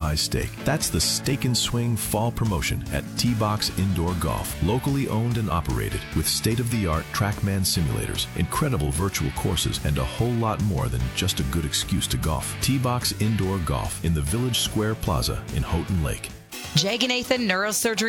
high stake. That's the Stake and Swing Fall Promotion at T-Box Indoor Golf. Locally owned and operated with state-of-the-art TrackMan simulators, incredible virtual courses, and a whole lot more than just a good excuse to golf. T-Box Indoor Golf in the Village Square Plaza in Houghton Lake. Jake and Nathan Neurosurgery